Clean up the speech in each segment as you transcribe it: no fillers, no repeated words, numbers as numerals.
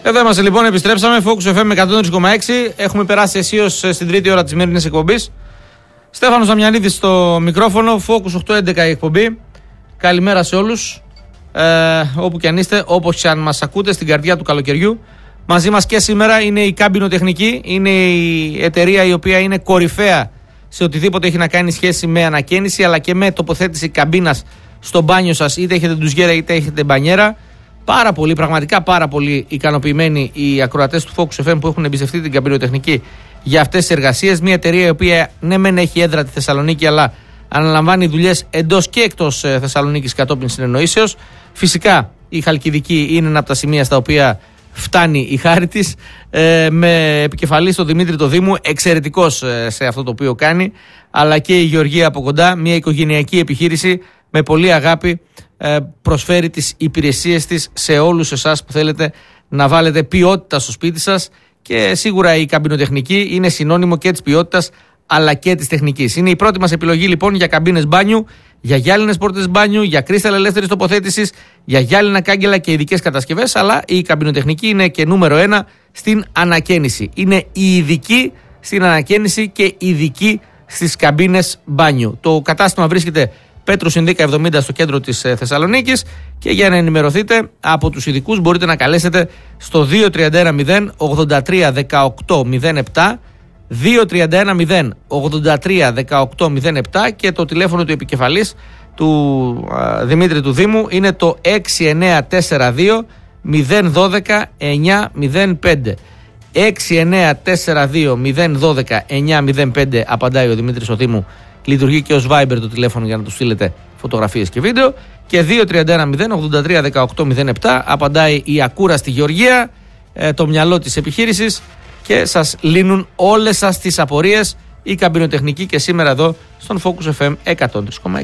Εδώ είμαστε λοιπόν, επιστρέψαμε. Focus FM 103,6. Έχουμε περάσει αισίως στην τρίτη ώρα της σημερινής εκπομπής. Στέφανος Δαμιανίδης στο μικρόφωνο. Focus 811 η εκπομπή. Καλημέρα σε όλους. Όπου και αν είστε, όπως και αν μας ακούτε, στην καρδιά του καλοκαιριού. Μαζί μας και σήμερα είναι η Καμπινοτεχνική. Είναι η εταιρεία η οποία είναι κορυφαία σε οτιδήποτε έχει να κάνει σχέση με ανακαίνιση, αλλά και με τοποθέτηση καμπίνας στο μπάνιο σας, είτε έχετε ντουζιέρα είτε έχετε μπανιέρα. Πάρα πολύ, πραγματικά πάρα πολύ ικανοποιημένοι οι ακροατές του Focus FM που έχουν εμπιστευτεί την Καμπινοτεχνική για αυτές τις εργασίες. Μια εταιρεία η οποία ναι, μεν έχει έδρα τη Θεσσαλονίκη, αλλά αναλαμβάνει δουλειές εντός και εκτός Θεσσαλονίκης κατόπιν συνεννοήσεως. Φυσικά η Χαλκιδική είναι ένα από τα σημεία στα οποία φτάνει η χάρη της, με επικεφαλή στον Δημήτρη το Δήμου, εξαιρετικός σε αυτό το οποίο κάνει, αλλά και η Γεωργία από κοντά, μια οικογενειακή επιχείρηση με πολύ αγάπη, προσφέρει τις υπηρεσίες της σε όλους εσάς που θέλετε να βάλετε ποιότητα στο σπίτι σας, και σίγουρα η Καμπινοτεχνική είναι συνώνυμο και της ποιότητας αλλά και της τεχνικής. Είναι η πρώτη μας επιλογή λοιπόν για καμπίνες μπάνιου, για γυάλινες πόρτες μπάνιου, για κρίσταλ ελεύθερης τοποθέτησης, για γυάλινα κάγκελα και ειδικές κατασκευές, αλλά η Καμπινοτεχνική είναι και νούμερο 1 στην ανακαίνιση. Είναι η ειδική στην ανακαίνιση και ειδική στις καμπίνες μπάνιου. Το κατάστημα βρίσκεται Πέτρου Συνδίκα 70 στο κέντρο της Θεσσαλονίκης, και για να ενημερωθείτε από τους ειδικούς μπορείτε να καλέσετε στο 2310 83 18 07, 2310 83 18 07, και το τηλέφωνο του επικεφαλής του Δημήτρη του Δήμου είναι το 6942 012 905. 6942 012 905 απαντάει ο Δημήτρης ο Δήμου. Λειτουργεί και ως Viber το τηλέφωνο για να του στείλετε φωτογραφίες και βίντεο. Και 2310 83 18 07 απαντάει η ακούραστη Γεωργία, το μυαλό της επιχείρησης, και σας λύνουν όλες σας τις απορίες η Καμπινοτεχνική, και σήμερα εδώ στον Focus FM 103,6.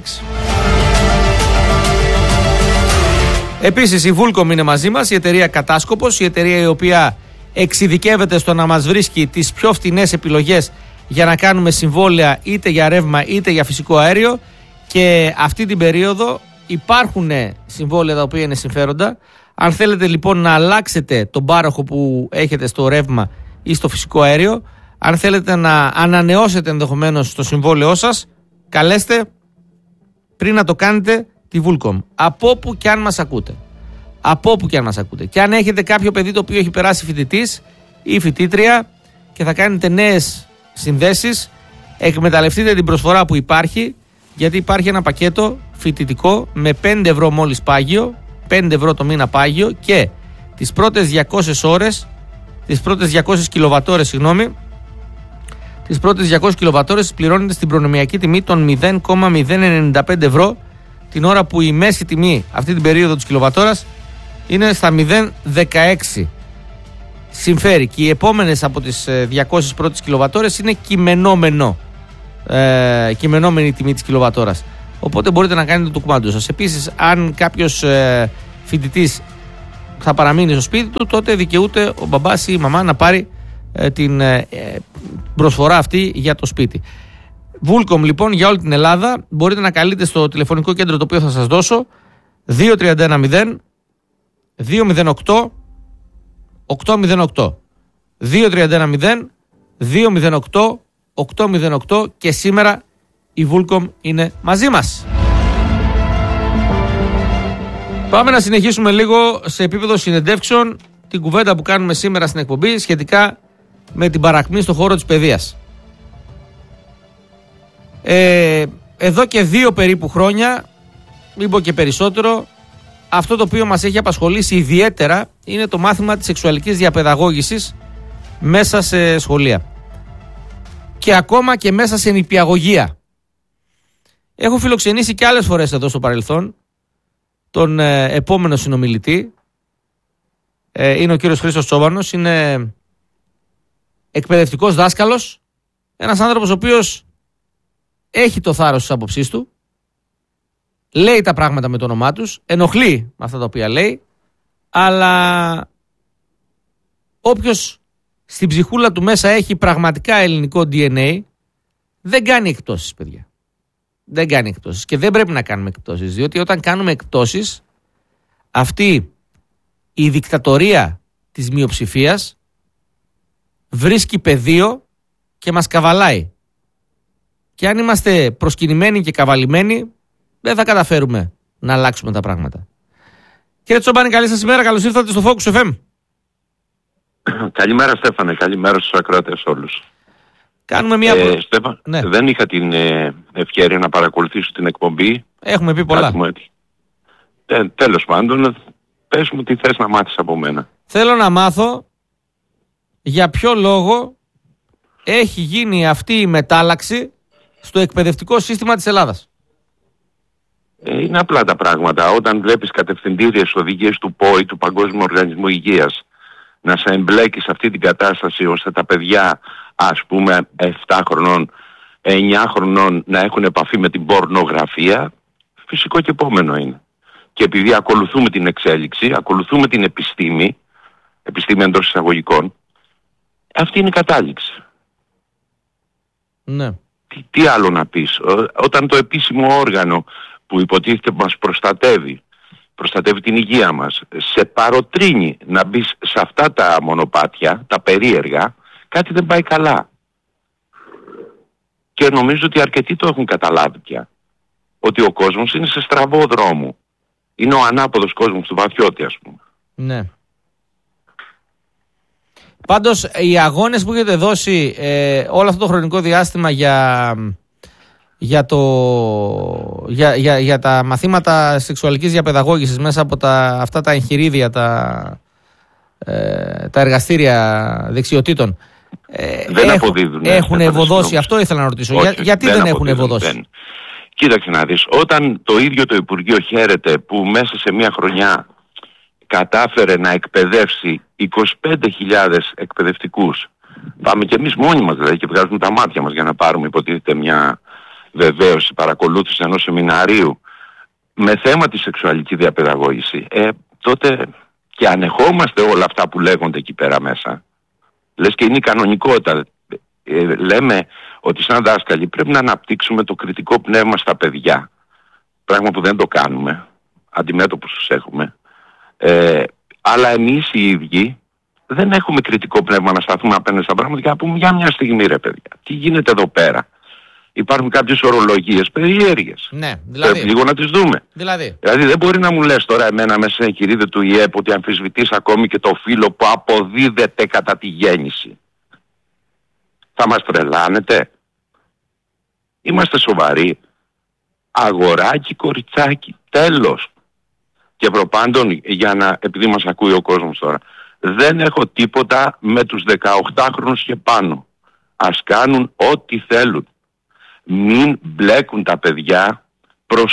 Επίσης η Vulcom είναι μαζί μας, η εταιρεία Κατάσκοπος, η εταιρεία η οποία εξειδικεύεται στο να μας βρίσκει τις πιο φτηνές επιλογές για να κάνουμε συμβόλαια είτε για ρεύμα είτε για φυσικό αέριο, και αυτή την περίοδο υπάρχουν συμβόλαια τα οποία είναι συμφέροντα. Αν θέλετε λοιπόν να αλλάξετε τον πάροχο που έχετε στο ρεύμα ή στο φυσικό αέριο, αν θέλετε να ανανεώσετε ενδεχομένως το συμβόλαιό σας, καλέστε πριν να το κάνετε τη Vulcom. Από όπου και αν μας ακούτε. Από όπου και αν μας ακούτε. Και αν έχετε κάποιο παιδί το οποίο έχει περάσει φοιτητής ή φοιτήτρια και θα κάνετε νέες συνδέσεις, εκμεταλλευτείτε την προσφορά που υπάρχει, γιατί υπάρχει ένα πακέτο φοιτητικό με 5 ευρώ μόλις πάγιο, 5 ευρώ το μήνα πάγιο, και τις πρώτες 200 ώρες, τις πρώτες 200 κιλοβατόρες, τις πρώτες 200 κιλοβατόρες πληρώνετε στην προνομιακή τιμή των 0,095 ευρώ, την ώρα που η μέση τιμή αυτή την περίοδο της κιλοβατόρας είναι στα 0,16. Συμφέρει, και οι επόμενες από τις 200 πρώτες κιλοβατόρες είναι κειμενόμενη τιμή της κιλοβατόρας. Οπότε μπορείτε να κάνετε το κουμάντο σας. Επίσης, αν κάποιος φοιτητής θα παραμείνει στο σπίτι του, τότε δικαιούται ο μπαμπάς ή η μαμά να πάρει την προσφορά αυτή για το σπίτι. Vulcom λοιπόν για όλη την Ελλάδα. Μπορείτε να καλείτε στο τηλεφωνικό κέντρο το οποίο θα σας δώσω, 2310 208 808, 2310 208 808, και σήμερα η Vulcom είναι μαζί μας. Πάμε να συνεχίσουμε λίγο σε επίπεδο συνεντεύξεων την κουβέντα που κάνουμε σήμερα στην εκπομπή σχετικά με την παρακμή στον χώρο της παιδείας. Εδώ και 2 περίπου χρόνια, μην πω και περισσότερο, αυτό το οποίο μας έχει απασχολήσει ιδιαίτερα είναι το μάθημα της σεξουαλικής διαπαιδαγώγησης μέσα σε σχολεία και ακόμα και μέσα σε νηπιαγωγεία. Έχω φιλοξενήσει και άλλες φορές εδώ στο παρελθόν τον επόμενο συνομιλητή. Είναι ο κύριος Χρήστος Τσόβανος, είναι εκπαιδευτικός δάσκαλος, ένας άνθρωπος ο οποίος έχει το θάρρος της άποψής του, λέει τα πράγματα με το όνομά τους, ενοχλεί με αυτά τα οποία λέει, αλλά όποιος στην ψυχούλα του μέσα έχει πραγματικά ελληνικό DNA δεν κάνει εκπτώσεις, παιδιά. Δεν κάνει εκπτώσεις, και δεν πρέπει να κάνουμε εκπτώσεις, διότι όταν κάνουμε εκπτώσεις, αυτή η δικτατορία της μειοψηφίας βρίσκει πεδίο και μας καβαλάει. Και αν είμαστε προσκυνημένοι και καβαλημένοι, δεν θα καταφέρουμε να αλλάξουμε τα πράγματα. Κύριε Τσόμπανη, καλή σας ημέρα. Καλώς ήρθατε στο Focus FM. Καλημέρα Στέφανε, καλημέρα στους ακροατές όλους. Κάνουμε μια... Στέφαν, ναι. Δεν είχα την ευκαιρία να παρακολουθήσω την εκπομπή. Έχουμε πει πολλά. Τέλος πάντων, πες μου τι θες να μάθεις από μένα. Θέλω να μάθω για ποιο λόγο έχει γίνει αυτή η μετάλλαξη στο εκπαιδευτικό σύστημα της Ελλάδας. Είναι απλά τα πράγματα. Όταν βλέπεις κατευθυντήριες οδηγίες του ΠΟΗ, του Παγκόσμιου Οργανισμού Υγείας, να σε εμπλέκει σε αυτή την κατάσταση ώστε τα παιδιά, ας πούμε 7 χρονών, 9 χρονών να έχουν επαφή με την πορνογραφία, φυσικό και επόμενο είναι. Και επειδή ακολουθούμε την εξέλιξη, ακολουθούμε την επιστήμη εντός εισαγωγικών, αυτή είναι η κατάληξη. Ναι. Τι άλλο να πεις? Όταν το επίσημο όργανο που υποτίθεται μας προστατεύει την υγεία μας, σε παροτρύνει να μπεις σε αυτά τα μονοπάτια, τα περίεργα, κάτι δεν πάει καλά. Και νομίζω ότι αρκετοί το έχουν καταλάβει πια. Ότι ο κόσμος είναι σε στραβό δρόμο. Είναι ο ανάποδος κόσμος του Βαθιώτη, ας πούμε. Ναι. Πάντως, οι αγώνες που έχετε δώσει όλο αυτό το χρονικό διάστημα για τα μαθήματα σεξουαλικής διαπαιδαγώγησης μέσα από αυτά τα εγχειρίδια, τα εργαστήρια δεξιοτήτων, έχουν ευωδώσει? Αυτό ήθελα να ρωτήσω. Όχι, γιατί δεν έχουν ευωδώσει? Κοίταξε να δεις, όταν το ίδιο το Υπουργείο χαίρεται που μέσα σε μια χρονιά κατάφερε να εκπαιδεύσει 25.000 εκπαιδευτικούς, πάμε και εμείς μόνοι μας δηλαδή και βγάζουμε τα μάτια μας για να πάρουμε υποτίθεται μια βεβαίωση, παρακολούθηση ενός σεμιναρίου με θέμα τη σεξουαλική διαπαιδαγώγηση, τότε και ανεχόμαστε όλα αυτά που λέγονται εκεί πέρα μέσα, λες και είναι η κανονικότητα. Λέμε ότι σαν δάσκαλοι πρέπει να αναπτύξουμε το κριτικό πνεύμα στα παιδιά, πράγμα που δεν το κάνουμε, αντιμέτωπους τους έχουμε, αλλά εμείς οι ίδιοι δεν έχουμε κριτικό πνεύμα να σταθούμε απέναντι στα πράγματα και να πούμε για μια στιγμή ρε παιδιά, τι γίνεται εδώ πέρα? Υπάρχουν κάποιες ορολογίες περίεργες. Ναι, δηλαδή. Πρέπει λίγο να τις δούμε. Δηλαδή δεν μπορεί να μου λες τώρα εμένα μέσα σε εγχειρίδιο του ΙΕΠ ότι αμφισβητείς ακόμη και το φύλο που αποδίδεται κατά τη γέννηση. Θα μας τρελάνετε? Είμαστε σοβαροί? Αγοράκι, κοριτσάκι, τέλος. Και προπάντων, επειδή μας ακούει ο κόσμος τώρα, δεν έχω τίποτα με τους 18χρονους και πάνω. Ας κάνουν ό,τι θέλουν. Μην μπλέκουν τα παιδιά